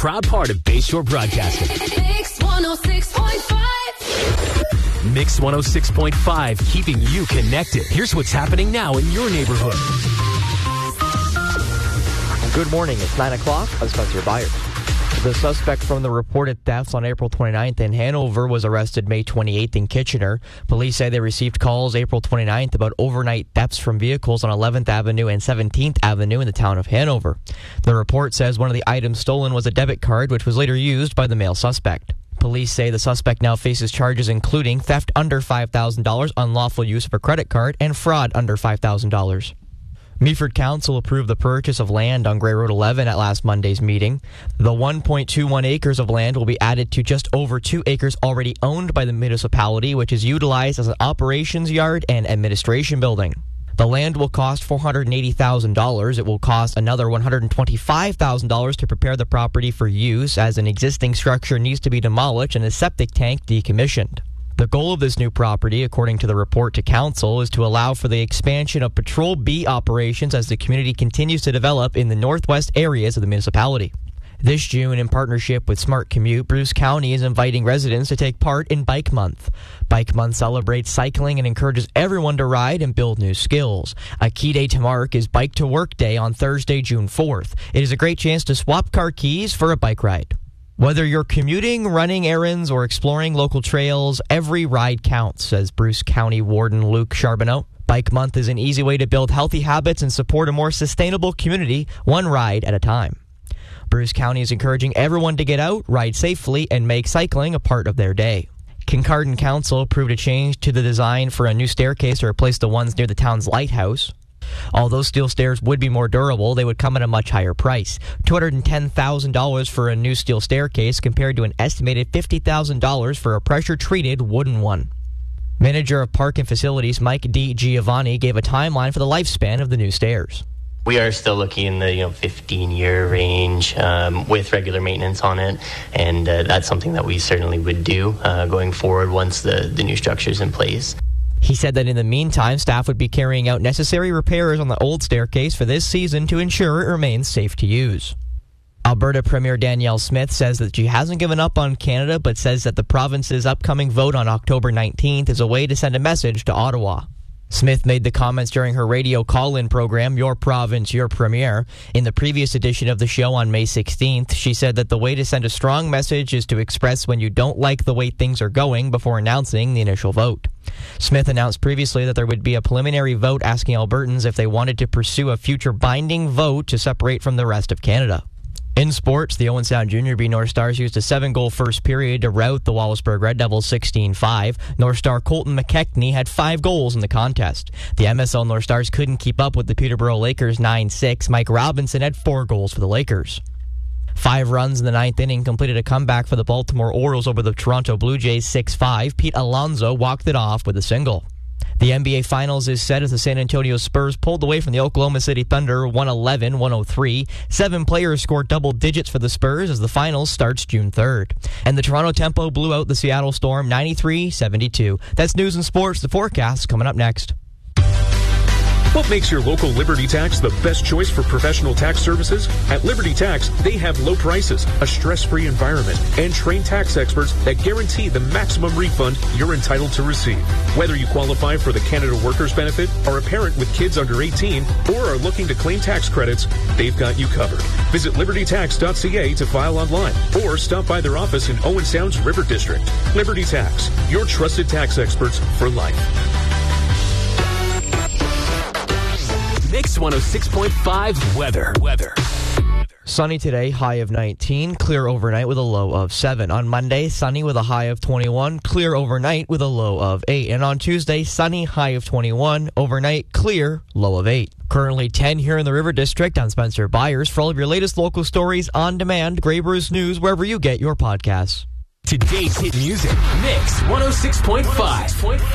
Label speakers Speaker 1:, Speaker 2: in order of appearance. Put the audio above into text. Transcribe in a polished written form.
Speaker 1: proud part of Bayshore Broadcasting.
Speaker 2: Mix 106.5.
Speaker 1: Mix 106.5, keeping you connected. Here's what's happening now in your neighborhood.
Speaker 3: Good morning. It's 9 o'clock. I'm Spencer Byers. The suspect from the reported thefts on April 29th in Hanover was arrested May 28th in Kitchener. Police say they received calls April 29th about overnight thefts from vehicles on 11th Avenue and 17th Avenue in the town of Hanover. The report says one of the items stolen was a debit card, which was later used by the male suspect. Police say the suspect now faces charges including theft under $5,000, unlawful use of a credit card, and fraud under $5,000. Meaford Council approved the purchase of land on Grey Road 11 at last Monday's meeting. The 1.21 acres of land will be added to just over 2 acres already owned by the municipality, which is utilized as an operations yard and administration building. The land will cost $480,000. It will cost another $125,000 to prepare the property for use, as an existing structure needs to be demolished and a septic tank decommissioned. The goal of this new property, according to the report to council, is to allow for the expansion of Patrol B operations as the community continues to develop in the northwest areas of the municipality. This June, in partnership with Smart Commute, Bruce County is inviting residents to take part in Bike Month. Bike Month celebrates cycling and encourages everyone to ride and build new skills. A key day to mark is Bike to Work Day on Thursday, June 4th. It is a great chance to swap car keys for a bike ride. Whether you're commuting, running errands, or exploring local trails, every ride counts, says Bruce County Warden Luke Charbonneau. Bike Month is an easy way to build healthy habits and support a more sustainable community, one ride at a time. Bruce County is encouraging everyone to get out, ride safely, and make cycling a part of their day. Kincardine Council approved a change to the design for a new staircase to replace the ones near the town's lighthouse. Although steel stairs would be more durable, they would come at a much higher price. $210,000 for a new steel staircase compared to an estimated $50,000 for a pressure-treated wooden one. Manager of Park and Facilities Mike D. Giovanni gave a timeline for the lifespan of the new stairs.
Speaker 4: We are still looking in the 15-year range with regular maintenance on it, and that's something that we certainly would do going forward once the new structure is in place.
Speaker 3: He said that in the meantime, staff would be carrying out necessary repairs on the old staircase for this season to ensure it remains safe to use. Alberta Premier Danielle Smith says that she hasn't given up on Canada, but says that the province's upcoming vote on October 19th is a way to send a message to Ottawa. Smith made the comments during her radio call-in program, Your Province, Your Premier. In the previous edition of the show on May 16th, she said that the way to send a strong message is to express when you don't like the way things are going before announcing the initial vote. Smith announced previously that there would be a preliminary vote asking Albertans if they wanted to pursue a future binding vote to separate from the rest of Canada. In sports, the Owen Sound Junior B North Stars used a 7-goal first period to rout the Wallaceburg Red Devils 16-5. North Star Colton McKechnie had 5 goals in the contest. The MSL North Stars couldn't keep up with the Peterborough Lakers 9-6. Mike Robinson had 4 goals for the Lakers. 5 runs in the 9th inning completed a comeback for the Baltimore Orioles over the Toronto Blue Jays 6-5. Pete Alonso walked it off with a single. The NBA Finals is set as the San Antonio Spurs pulled away from the Oklahoma City Thunder 111-103. 7 players scored double digits for the Spurs as the Finals starts June 3rd. And the Toronto Tempo blew out the Seattle Storm 93-72. That's news and sports. The forecast coming up next.
Speaker 5: What makes your local Liberty Tax the best choice for professional tax services? At Liberty Tax, they have low prices, a stress-free environment, and trained tax experts that guarantee the maximum refund you're entitled to receive. Whether you qualify for the Canada Workers Benefit, are a parent with kids under 18, or are looking to claim tax credits, they've got you covered. Visit libertytax.ca to file online, or stop by their office in Owen Sound's River District. Liberty Tax, your trusted tax experts for life.
Speaker 1: Mix 106.5 weather.
Speaker 3: Sunny today, high of 19, clear overnight with a low of 7. On Monday, sunny with a high of 21, clear overnight with a low of 8. And on Tuesday, sunny, high of 21, overnight, clear, low of 8. Currently 10 here in the River District. I'm Spencer Byers. For all of your latest local stories on demand, Grey Bruce News, wherever you get your podcasts.
Speaker 1: Today's hit music, Mix 106.5.